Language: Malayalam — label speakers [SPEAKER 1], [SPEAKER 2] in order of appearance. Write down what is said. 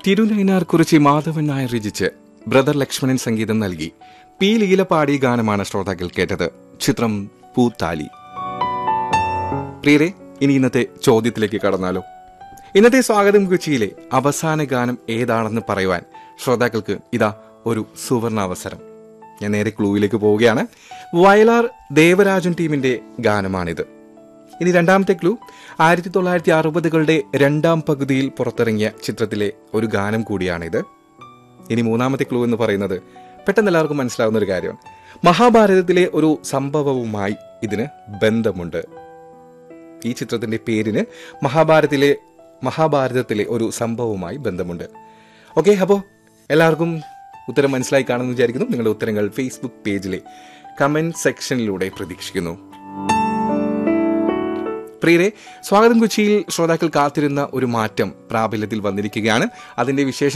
[SPEAKER 1] തിരുനൈനാർ കുറിച്ചി മാധവൻ നായർ രചിച്ച് ബ്രദർ ലക്ഷ്മണൻ സംഗീതം നൽകി പി ലീല പാടിയ ഗാനമാണ് ശ്രോതാക്കൾ കേട്ടത്. ചിത്രം പൂത്താലി. പ്രിയരെ, ഇനി ഇന്നത്തെ ചോദ്യത്തിലേക്ക് കടന്നാലോ. ഇന്നത്തെ സ്വാഗതം കൊച്ചിയിലെ അവസാന ഗാനം ഏതാണെന്ന് പറയുവാൻ ശ്രോതാക്കൾക്ക് ഇതാ ഒരു സുവർണാവസരം. ഞാൻ നേരെ ക്ലൂവിലേക്ക് പോവുകയാണ്. വയലാർ ദേവരാജൻ ടീമിന്റെ ഗാനമാണിത്. ഇനി രണ്ടാമത്തെ ക്ലൂ, 1960കളുടെ രണ്ടാം പകുതിയിൽ പുറത്തിറങ്ങിയ ചിത്രത്തിലെ ഒരു ഗാനം കൂടിയാണിത്. ഇനി മൂന്നാമത്തെ ക്ലൂ എന്ന് പറയുന്നത് പെട്ടെന്ന് എല്ലാവർക്കും മനസ്സിലാവുന്ന ഒരു കാര്യമാണ്. മഹാഭാരതത്തിലെ ഒരു സംഭവവുമായി ഇതിന് ബന്ധമുണ്ട്. ഈ ചിത്രത്തിന്റെ പേരിന് മഹാഭാരതത്തിലെ ഒരു സംഭവവുമായി ബന്ധമുണ്ട്. ഓക്കെ, അപ്പോൾ എല്ലാവർക്കും ഉത്തരം മനസ്സിലായി കാണുമെന്ന് വിചാരിക്കുന്നു. നിങ്ങളുടെ ഉത്തരങ്ങൾ ഫേസ്ബുക്ക് പേജിലെ കമന്റ് സെക്ഷനിലൂടെ പ്രതീക്ഷിക്കുന്നു. പ്രിയരെ, സ്വാഗതം കൊച്ചിയിൽ ശ്രോതാക്കൾ കാത്തിരുന്ന ഒരു മാറ്റം പ്രാബല്യത്തിൽ വന്നിരിക്കുകയാണ്. അതിന്റെ വിശേഷ